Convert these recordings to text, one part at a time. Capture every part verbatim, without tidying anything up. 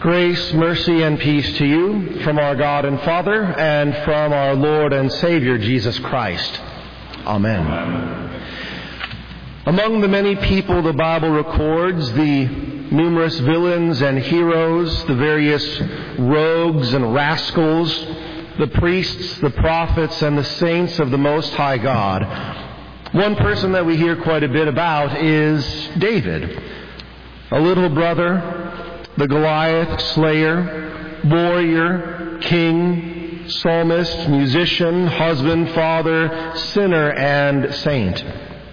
Grace, mercy, and peace to you from our God and Father and from our Lord and Savior, Jesus Christ. Amen. Amen. Among the many people the Bible records, the numerous villains and heroes, the various rogues and rascals, the priests, the prophets, and the saints of the Most High God, one person that we hear quite a bit about is David, a little brother, the Goliath slayer, warrior, king, psalmist, musician, husband, father, sinner, and saint.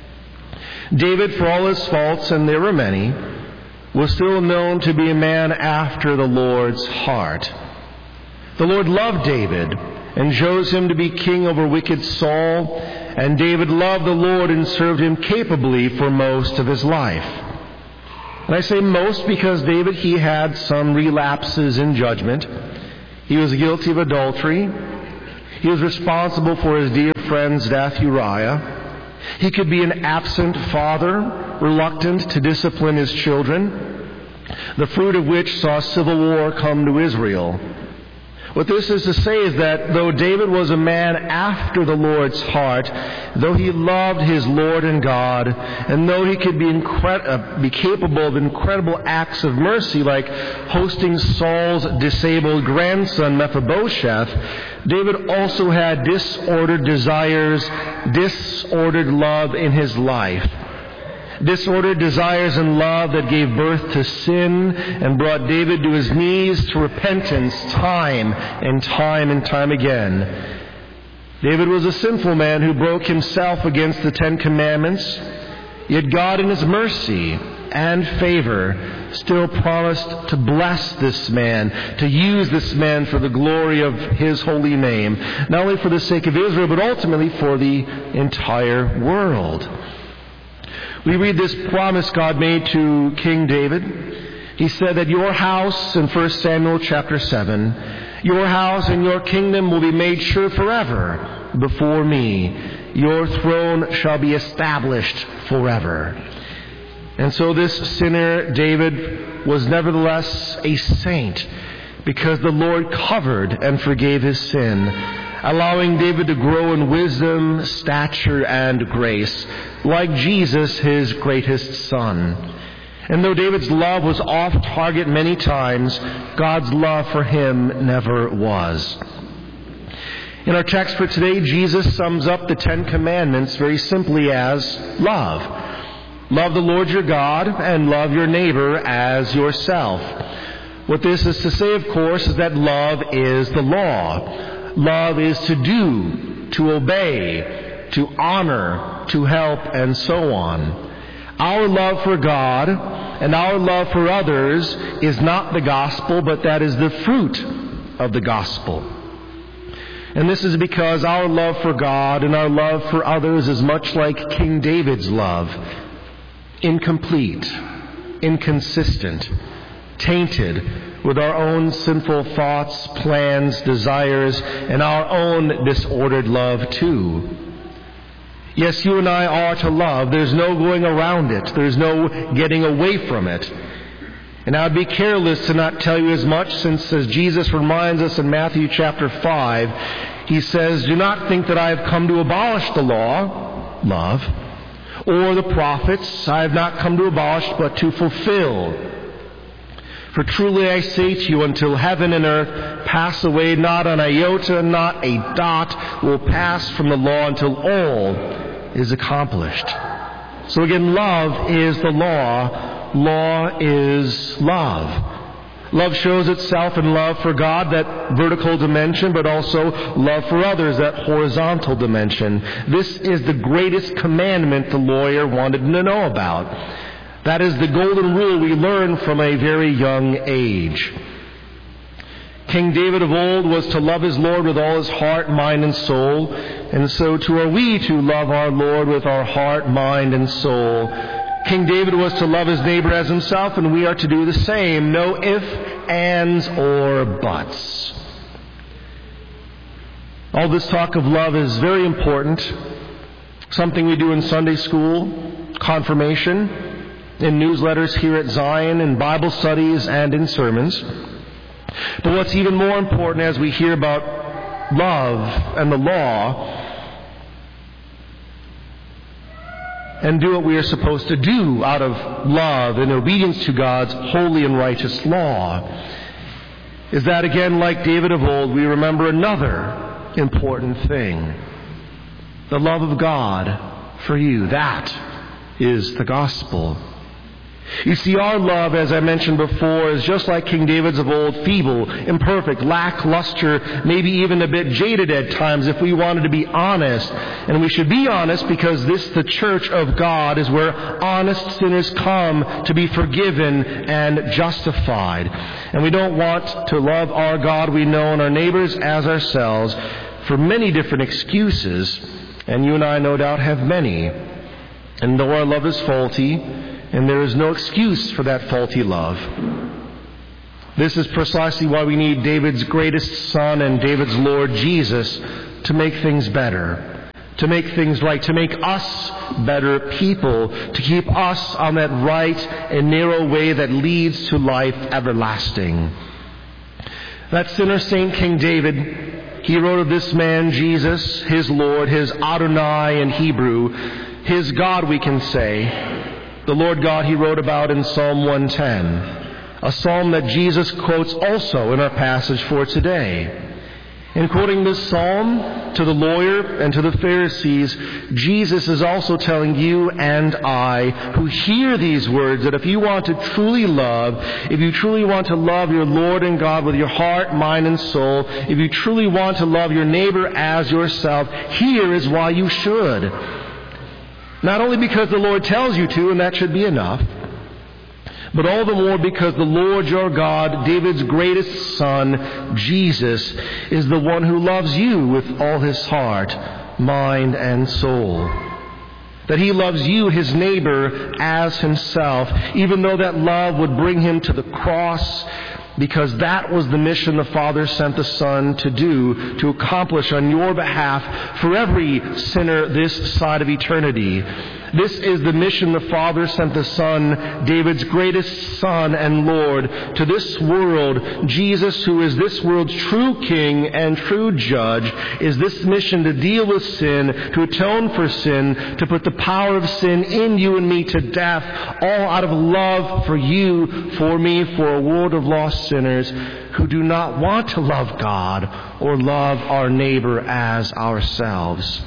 David, for all his faults, and there were many, was still known to be a man after the Lord's heart. The Lord loved David and chose him to be king over wicked Saul, and David loved the Lord and served him capably for most of his life. And I say most because David, he had some relapses in judgment. He was guilty of adultery. He was responsible for his dear friend's death, Uriah. He could be an absent father, reluctant to discipline his children, the fruit of which saw civil war come to Israel. What this is to say is that though David was a man after the Lord's heart, though he loved his Lord and God, and though he could be, incre- uh, be capable of incredible acts of mercy like hosting Saul's disabled grandson Mephibosheth, David also had disordered desires, disordered love in his life. Disordered desires and love that gave birth to sin and brought David to his knees to repentance time and time and time again. David was a sinful man who broke himself against the Ten Commandments, yet God in his mercy and favor still promised to bless this man, to use this man for the glory of his holy name, not only for the sake of Israel, but ultimately for the entire world. We read this promise God made to King David. He said that your house, in First Samuel chapter seven, your house and your kingdom will be made sure forever before me. Your throne shall be established forever. And so this sinner, David, was nevertheless a saint because the Lord covered and forgave his sin, allowing David to grow in wisdom, stature, and grace, like Jesus, his greatest son. And though David's love was off target many times, God's love for him never was. In our text for today, Jesus sums up the Ten Commandments very simply as love. Love the Lord your God and love your neighbor as yourself. What this is to say, of course, is that love is the law. Love is to do, to obey, to honor, to help, and so on. Our love for God and our love for others is not the gospel, but that is the fruit of the gospel. And this is because our love for God and our love for others is much like King David's love. Incomplete, inconsistent, tainted with our own sinful thoughts, plans, desires, and our own disordered love too. Yes, you and I are to love. There's no going around it. There's no getting away from it. And I would be careless to not tell you as much, since as Jesus reminds us in Matthew chapter five, he says, do not think that I have come to abolish the law, love, or the prophets. I have not come to abolish, but to fulfill. For truly I say to you, until heaven and earth pass away, not an iota, not a dot will pass from the law until all is accomplished. So again, love is the law. Law is love. Love shows itself in love for God, that vertical dimension, but also love for others, that horizontal dimension. This is the greatest commandment the lawyer wanted to know about. That is the golden rule we learn from a very young age. King David of old was to love his Lord with all his heart, mind, and soul. And so too are we to love our Lord with our heart, mind, and soul. King David was to love his neighbor as himself, and we are to do the same. No ifs, ands, or buts. All this talk of love is very important. Something we do in Sunday school, confirmation, in newsletters here at Zion, in Bible studies, and in sermons. But what's even more important as we hear about love and the law, and do what we are supposed to do out of love and obedience to God's holy and righteous law, is that again, like David of old, we remember another important thing. The love of God for you. That is the gospel. You see, our love, as I mentioned before, is just like King David's of old, feeble, imperfect, lackluster, maybe even a bit jaded at times if we wanted to be honest. And we should be honest because this, the church of God, is where honest sinners come to be forgiven and justified. And we don't want to love our God we know and our neighbors as ourselves for many different excuses. And you and I no doubt have many. And though our love is faulty, and there is no excuse for that faulty love, this is precisely why we need David's greatest son and David's Lord Jesus to make things better, to make things right, to make us better people, to keep us on that right and narrow way that leads to life everlasting. That sinner saint King David, he wrote of this man Jesus, his Lord, his Adonai in Hebrew, his God we can say. The Lord God he wrote about in Psalm one ten, a psalm that Jesus quotes also in our passage for today. In quoting this psalm to the lawyer and to the Pharisees, Jesus is also telling you and I who hear these words that if you want to truly love, if you truly want to love your Lord and God with your heart, mind, and soul, if you truly want to love your neighbor as yourself, here is why you should. Not only because the Lord tells you to, and that should be enough, but all the more because the Lord your God, David's greatest son, Jesus, is the one who loves you with all his heart, mind, and soul. That he loves you, his neighbor, as himself, even though that love would bring him to the cross, because that was the mission the Father sent the Son to do, to accomplish on your behalf for every sinner this side of eternity. This is the mission the Father sent the Son, David's greatest son and Lord, to this world. Jesus, who is this world's true King and true Judge, is this mission to deal with sin, to atone for sin, to put the power of sin in you and me to death, all out of love for you, for me, for a world of lost sinners who do not want to love God or love our neighbor as ourselves.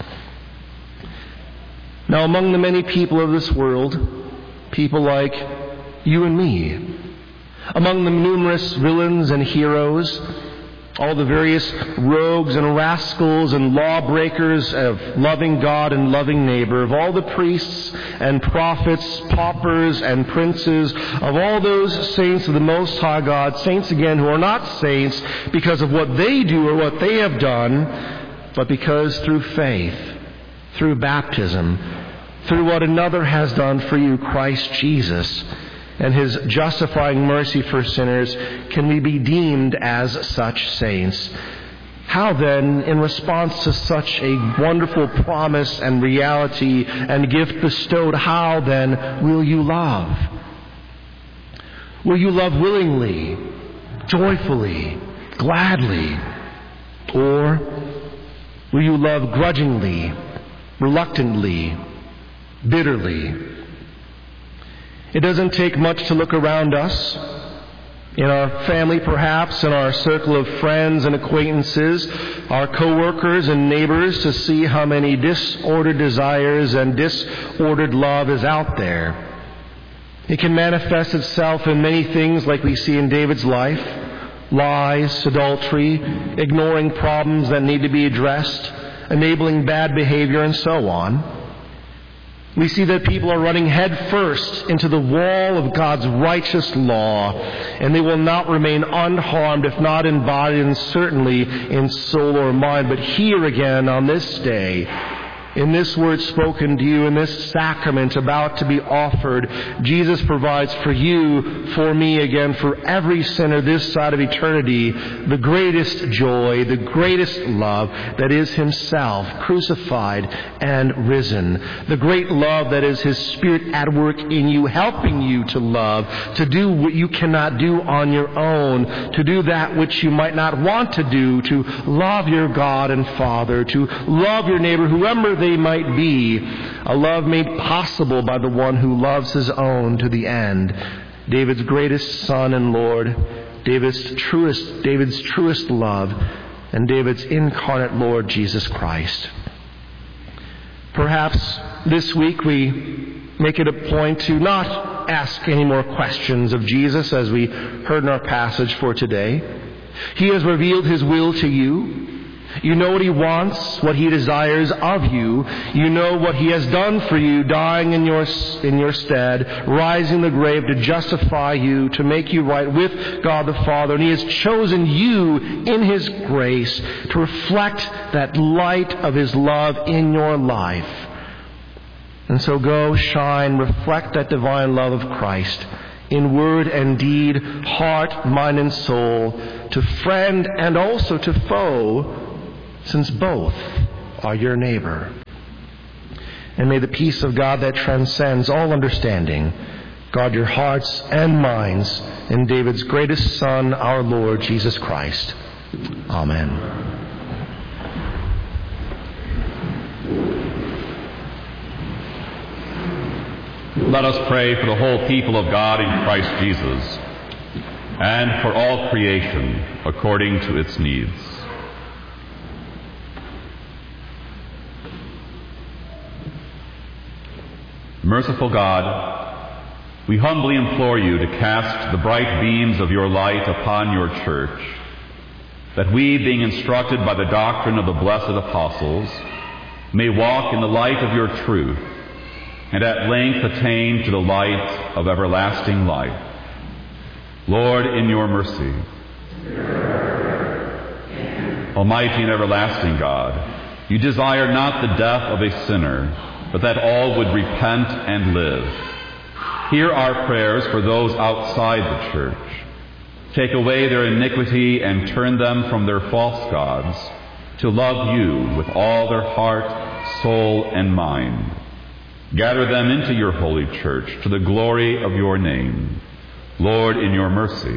Now, among the many people of this world, people like you and me, among the numerous villains and heroes, all the various rogues and rascals and lawbreakers of loving God and loving neighbor, of all the priests and prophets, paupers and princes, of all those saints of the Most High God, saints again who are not saints because of what they do or what they have done, but because through faith, through baptism, through what another has done for you, Christ Jesus, and his justifying mercy for sinners, can we be deemed as such saints. How then, in response to such a wonderful promise and reality and gift bestowed, how then will you love? Will you love willingly, joyfully, gladly? Or will you love grudgingly, reluctantly, bitterly? It doesn't take much to look around us, in our family perhaps, in our circle of friends and acquaintances, our co-workers and neighbors, to see how many disordered desires and disordered love is out there. It can manifest itself in many things like we see in David's life: lies, adultery, ignoring problems that need to be addressed, enabling bad behavior, and so on. We see that people are running head first into the wall of God's righteous law, and they will not remain unharmed, if not in body and certainly in soul or mind. But here again on this day, In this word spoken to you, in this sacrament about to be offered, Jesus provides for you, for me again, for every sinner this side of eternity, the greatest joy, the greatest love that is Himself, crucified and risen. The great love that is His Spirit at work in you, helping you to love, to do what you cannot do on your own, to do that which you might not want to do, to love your God and Father, to love your neighbor, whoever they might be, a love made possible by the one who loves his own to the end. David's greatest son and Lord, David's truest, David's truest love, and David's incarnate Lord Jesus Christ. Perhaps this week we make it a point to not ask any more questions of Jesus, as we heard in our passage for today. He has revealed His will to you. You know what He wants, what He desires of you. You know what He has done for you, dying in your in your stead, rising the grave to justify you, to make you right with God the Father. And He has chosen you in His grace to reflect that light of His love in your life. And so go, shine, reflect that divine love of Christ in word and deed, heart, mind, and soul, to friend and also to foe, since both are your neighbor. And may the peace of God that transcends all understanding guard your hearts and minds in David's greatest Son, our Lord Jesus Christ. Amen. Let us pray for the whole people of God in Christ Jesus, and for all creation according to its needs. Merciful God, we humbly implore you to cast the bright beams of your light upon your church, that we, being instructed by the doctrine of the blessed apostles, may walk in the light of your truth, and at length attain to the light of everlasting life. Lord, in your mercy. Almighty and everlasting God, you desire not the death of a sinner, but that all would repent and live. Hear our prayers for those outside the church. Take away their iniquity and turn them from their false gods to love you with all their heart, soul, and mind. Gather them into your holy church to the glory of your name. Lord, in your mercy.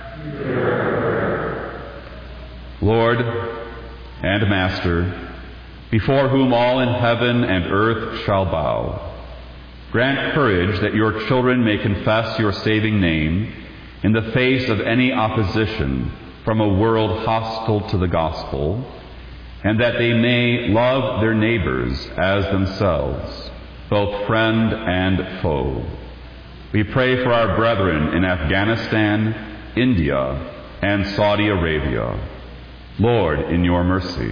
Lord and Master, before whom all in heaven and earth shall bow, grant courage that your children may confess your saving name in the face of any opposition from a world hostile to the gospel, and that they may love their neighbors as themselves, both friend and foe. We pray for our brethren in Afghanistan, India, and Saudi Arabia. Lord, in your mercy.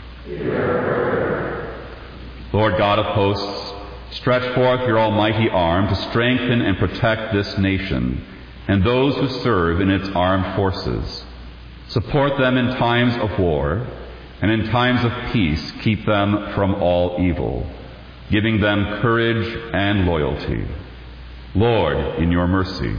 Lord God of hosts, stretch forth your almighty arm to strengthen and protect this nation and those who serve in its armed forces. Support them in times of war, and in times of peace keep them from all evil, giving them courage and loyalty. Lord, in your mercy.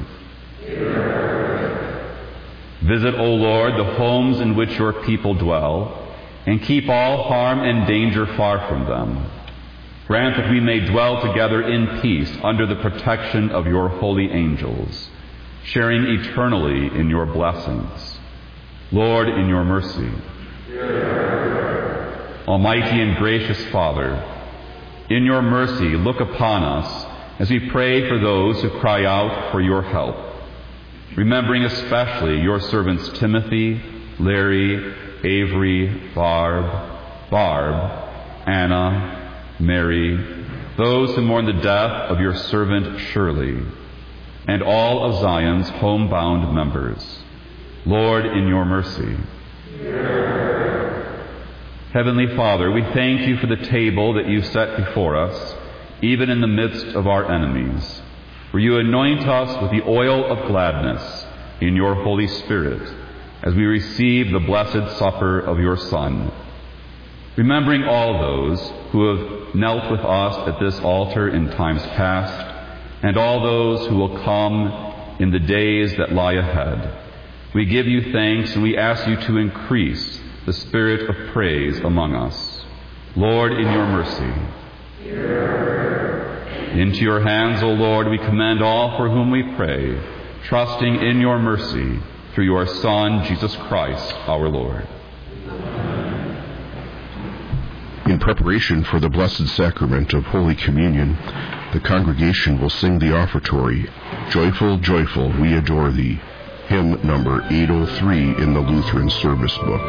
Visit, O Lord, the homes in which your people dwell, and keep all harm and danger far from them. Grant that we may dwell together in peace under the protection of your holy angels, sharing eternally in your blessings. Lord, in your mercy. Almighty and gracious Father, in your mercy look upon us as we pray for those who cry out for your help, remembering especially your servants Timothy, Larry, Avery, Barb, Barb, Anna, Mary, those who mourn the death of your servant Shirley, and all of Zion's homebound members. Lord, in your mercy. Heavenly Father, we thank you for the table that you set before us, even in the midst of our enemies, for you anoint us with the oil of gladness in your Holy Spirit, as we receive the blessed supper of your Son. remembering all those who have knelt with us at this altar in times past, and all those who will come in the days that lie ahead. We give you thanks, and we ask you to increase the spirit of praise among us. Lord, in your mercy, into your hands, O Lord, we commend all for whom we pray, trusting in your mercy through your Son, Jesus Christ, our Lord. In preparation for the Blessed Sacrament of Holy Communion, the congregation will sing the offertory, Joyful, Joyful, We Adore Thee, hymn number eight oh three in the Lutheran Service Book.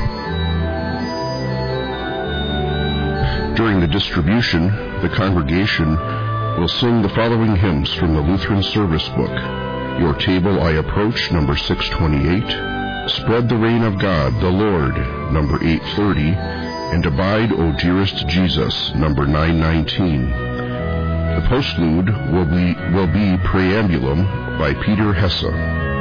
During the distribution, the congregation will sing the following hymns from the Lutheran Service Book. Your Table I Approach, number six twenty-eight, Spread the Reign of God, the Lord, number eight thirty, and Abide, O Dearest Jesus, number nine nineteen. The postlude will be, will be Preambulum by Peter Hesse.